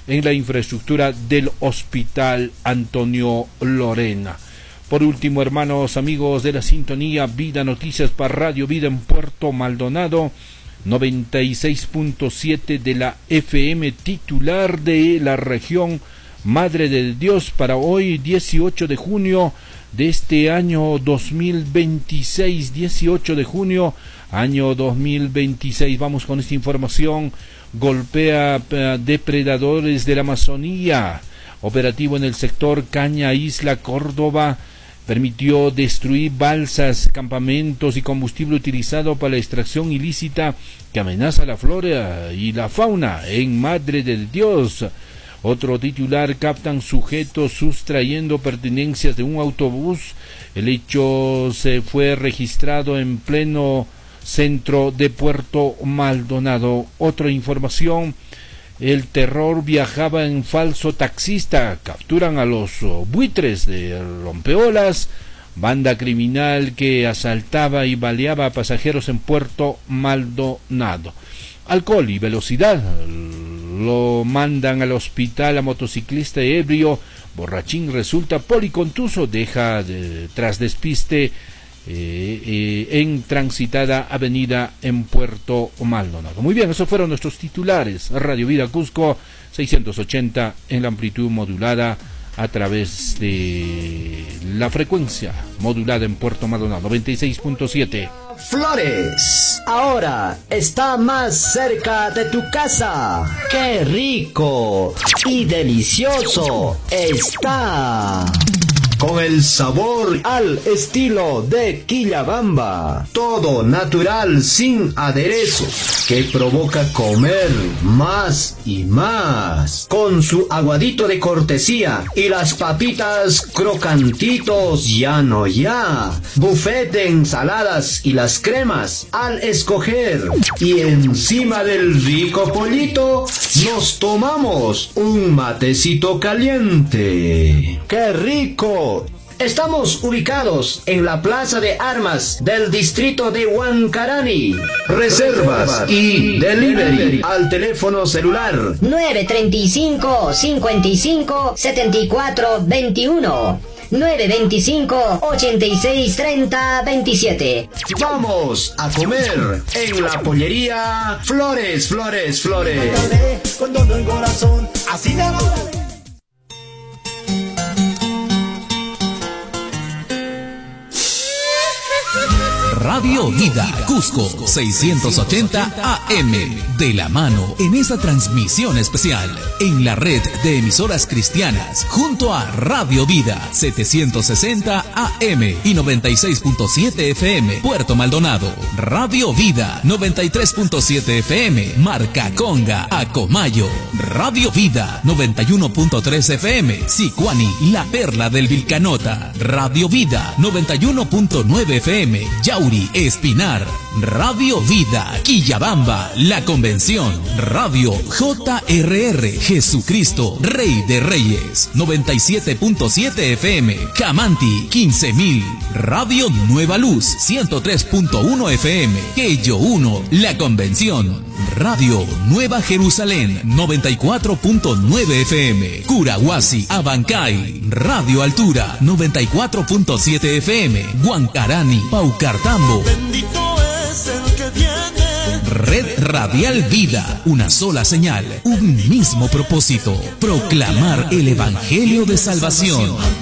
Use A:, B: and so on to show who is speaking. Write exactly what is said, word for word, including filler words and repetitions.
A: en la infraestructura del Hospital Antonio Lorena. Por último, hermanos, amigos de la sintonía, Vida Noticias para Radio Vida en Puerto Maldonado, noventa y seis punto siete de la F M, titular de la región Madre de Dios, para hoy dieciocho de junio de este año dos mil veintiséis, dieciocho de junio, año dos mil veintiséis. Vamos con esta información. Golpea uh, depredadores de la Amazonía. Operativo en el sector Caña Isla Córdoba permitió destruir balsas, campamentos y combustible utilizado para la extracción ilícita que amenaza la flora y la fauna en Madre de Dios. Otro titular: captan sujetos sustrayendo pertenencias de un autobús. El hecho se fue registrado en pleno centro de Puerto Maldonado. Otra información: el terror viajaba en falso taxista. Capturan a los buitres de rompeolas, banda criminal que asaltaba y baleaba a pasajeros en Puerto Maldonado. Alcohol y velocidad. Lo mandan al hospital a motociclista ebrio. Borrachín resulta policontuso. Deja de, tras despiste eh, eh, en transitada avenida en Puerto Maldonado. Muy bien, esos fueron nuestros titulares. Radio Vida Cusco, seiscientos ochenta en la amplitud modulada a través de la frecuencia modulada en Puerto Maldonado, noventa y seis punto siete.
B: Flores, ahora está más cerca de tu casa. ¡Qué rico y delicioso está! Con el sabor al estilo de Quillabamba. Todo natural, sin aderezos, que provoca comer más y más. Con su aguadito de cortesía y las papitas crocantitos ya no ya. Buffet de ensaladas y las cremas al escoger. Y encima del rico pollito nos tomamos un matecito caliente. ¡Qué rico! Estamos ubicados en la Plaza de Armas del distrito de Huancarani. Reservas y delivery al teléfono celular
C: nueve treinta y cinco, cincuenta y cinco, setenta y cuatro veintiuno, nueve veinticinco, ochenta y seis, treinta, veintisiete.
B: Vamos a comer en la pollería Flores, Flores, Flores.
D: Con todo el corazón, así me adoraré.
E: Radio Vida Cusco seiscientos ochenta A M, de la mano en esa transmisión especial en la red de emisoras cristianas junto a Radio Vida setecientos sesenta A M y noventa y seis punto siete F M Puerto Maldonado, Radio Vida noventa y tres punto siete F M Marcaconga, Acomayo, Radio Vida noventa y uno punto tres F M Sicuani, La Perla del Vilcanota, Radio Vida noventa y uno punto nueve F M Yauri, Espinar, Radio Vida Quillabamba, La Convención, Radio J R R Jesucristo Rey de Reyes, noventa y siete punto siete F M Camanti, quince mil, Radio Nueva Luz, ciento tres punto uno F M Quello uno, La Convención, Radio Nueva Jerusalén, noventa y cuatro punto nueve F M Curahuasi, Abancay, Radio Altura, noventa y cuatro punto siete F M Huancarani, Paucartambo.
D: Bendito es el que viene.
E: Red Radial Vida, una sola señal, un mismo propósito: proclamar el Evangelio de salvación.